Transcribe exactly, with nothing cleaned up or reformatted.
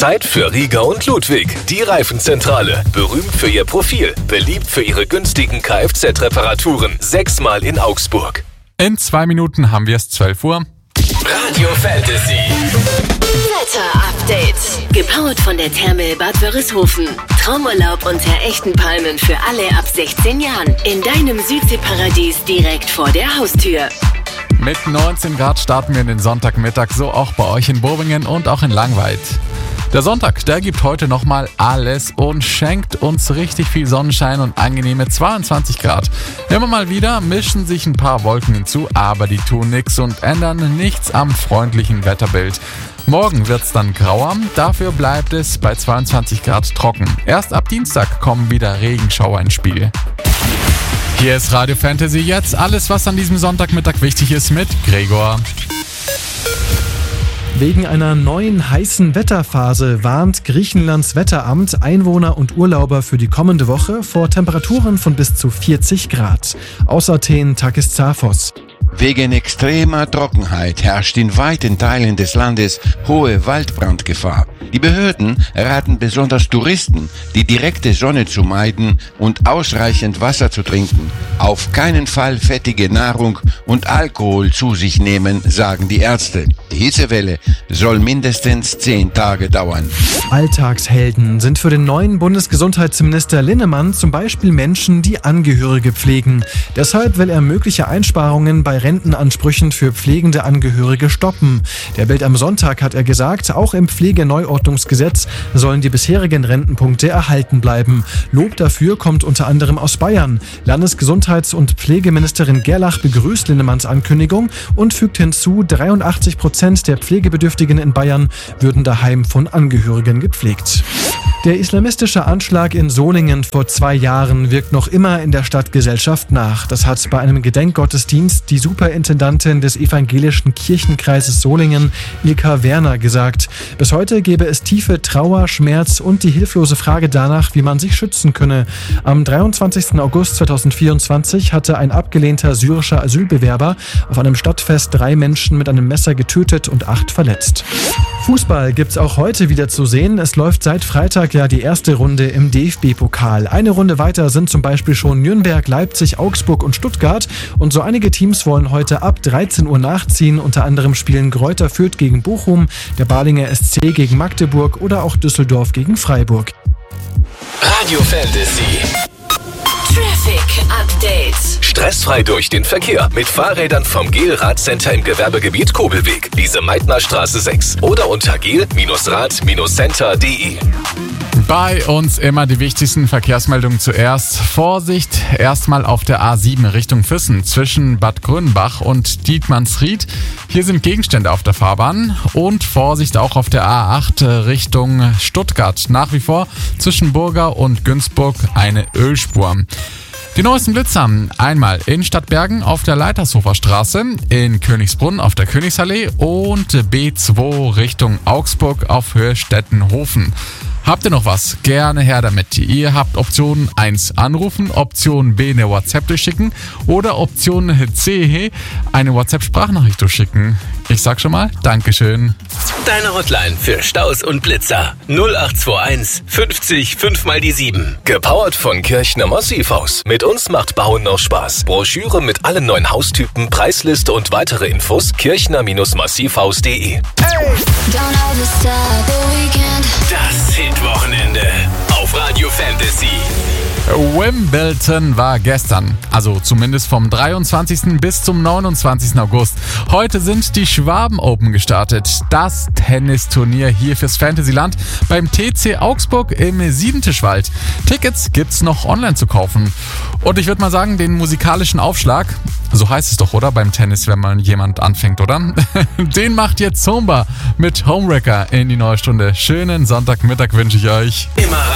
Zeit für Rieger und Ludwig, die Reifenzentrale. Berühmt für ihr Profil, beliebt für ihre günstigen Kfz-Reparaturen. Sechsmal in Augsburg. In zwei Minuten haben wir es zwölf Uhr. Radio Fantasy. Wetter-Update. Gepowert von der Therme Bad Wörishofen. Traumurlaub unter echten Palmen für alle ab sechzehn Jahren. In deinem Südseeparadies direkt vor der Haustür. Mit neunzehn Grad starten wir in den Sonntagmittag, so auch bei euch in Bobingen und auch in Langweid. Der Sonntag, der gibt heute nochmal alles und schenkt uns richtig viel Sonnenschein und angenehme zweiundzwanzig Grad. Immer mal wieder mischen sich ein paar Wolken hinzu, aber die tun nix und ändern nichts am freundlichen Wetterbild. Morgen wird's dann grauer, dafür bleibt es bei zweiundzwanzig Grad trocken. Erst ab Dienstag kommen wieder Regenschauer ins Spiel. Hier ist Radio Fantasy, jetzt alles, was an diesem Sonntagmittag wichtig ist, mit Gregor. Wegen einer neuen heißen Wetterphase warnt Griechenlands Wetteramt Einwohner und Urlauber für die kommende Woche vor Temperaturen von bis zu vierzig Grad. Aus Athen Takis Zaphos. Wegen extremer Trockenheit herrscht in weiten Teilen des Landes hohe Waldbrandgefahr. Die Behörden raten besonders Touristen, die direkte Sonne zu meiden und ausreichend Wasser zu trinken. Auf keinen Fall fettige Nahrung und Alkohol zu sich nehmen, sagen die Ärzte. Die Hitzewelle soll mindestens zehn Tage dauern. Alltagshelden sind für den neuen Bundesgesundheitsminister Linnemann zum Beispiel Menschen, die Angehörige pflegen. Deshalb will er mögliche Einsparungen bei Rentenansprüchen für pflegende Angehörige stoppen. Der Bild am Sonntag hat er gesagt, auch im Pflegeneuordnungsgesetz sollen die bisherigen Rentenpunkte erhalten bleiben. Lob dafür kommt unter anderem aus Bayern. Landesgesundheits- und Pflegeministerin Gerlach begrüßt Linnemanns Ankündigung und fügt hinzu, dreiundachtzig Prozent der Pflegebedürftigen in Bayern würden daheim von Angehörigen gepflegt. Der islamistische Anschlag in Solingen vor zwei Jahren wirkt noch immer in der Stadtgesellschaft nach. Das hat bei einem Gedenkgottesdienst die Superintendantin des evangelischen Kirchenkreises Solingen, Ilka Werner, gesagt. Bis heute gäbe es tiefe Trauer, Schmerz und die hilflose Frage danach, wie man sich schützen könne. Am dreiundzwanzigsten August zweitausendvierundzwanzig hatte ein abgelehnter syrischer Asylbewerber auf einem Stadtfest drei Menschen mit einem Messer getötet und acht verletzt. Fußball gibt's auch heute wieder zu sehen. Es läuft seit Freitag ja die erste Runde im D F B-Pokal. Eine Runde weiter sind zum Beispiel schon Nürnberg, Leipzig, Augsburg und Stuttgart. Und so einige Teams wollen heute ab dreizehn Uhr nachziehen. Unter anderem spielen Greuther Fürth gegen Bochum, der Balinger S C gegen Magdeburg oder auch Düsseldorf gegen Freiburg. Radio Fantasy. Traffic Update. Stressfrei durch den Verkehr mit Fahrrädern vom Gel Radcenter im Gewerbegebiet Kobelweg, Lise-Meitner-Straße sechs oder unter gel Rad Center punkt de. Bei uns immer die wichtigsten Verkehrsmeldungen zuerst. Vorsicht, erstmal auf der A sieben Richtung Füssen zwischen Bad Grönbach und Dietmannsried. Hier sind Gegenstände auf der Fahrbahn. Und Vorsicht auch auf der A acht Richtung Stuttgart. Nach wie vor zwischen Burga und Günzburg eine Ölspur. Die neuesten Blitzer, einmal in Stadtbergen auf der Leitershofer Straße, in Königsbrunn auf der Königsallee und B zwei Richtung Augsburg auf Höhe Stettenhofen. Habt ihr noch was? Gerne her damit. Ihr habt Option eins anrufen, Option B eine WhatsApp durchschicken oder Option C eine WhatsApp-Sprachnachricht durchschicken. Ich sag schon mal, Dankeschön. Deine Hotline für Staus und Blitzer null acht zwei eins fünfzig fünf mal die sieben. Gepowert von Kirchner Massivhaus. Mit uns macht Bauen noch Spaß. Broschüre mit allen neuen Haustypen, Preisliste und weitere Infos kirchner Massivhaus punkt de. Das Hitwochenende auf Radio Fantasy. Wimbledon war gestern, also zumindest vom dreiundzwanzigsten bis zum neunundzwanzigsten August. Heute sind die Schwaben Open gestartet, das Tennisturnier hier fürs Fantasyland beim T C Augsburg im Siedentischwald. Tickets gibt's noch online zu kaufen. Und ich würde mal sagen, den musikalischen Aufschlag, so heißt es doch, oder? Beim Tennis, wenn man jemand anfängt, oder? Den macht jetzt Zumba mit Homewrecker in die neue Stunde. Schönen Sonntagmittag wünsche ich euch. Immer